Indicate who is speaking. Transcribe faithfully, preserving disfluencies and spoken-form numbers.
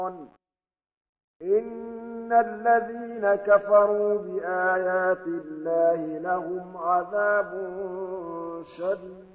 Speaker 1: إن الذين كفروا بآيات الله لهم عذاب شديد